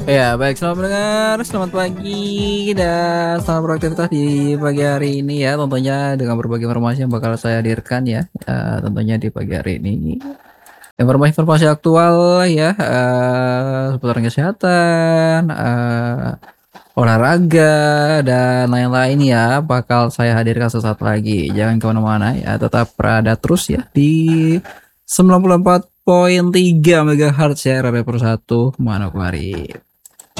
Ya, baik, selamat mendengar, selamat pagi, dan selamat beraktivitas di pagi hari ini ya. Tentunya dengan berbagai informasi yang bakal saya hadirkan ya, tentunya di pagi hari ini. Informasi-informasi aktual ya, seputar kesehatan, olahraga, dan lain-lain ya, bakal saya hadirkan sesaat lagi. Jangan kemana-mana ya, tetap berada terus ya di 94,3 MHz ya, Radio Persatu Manokwari.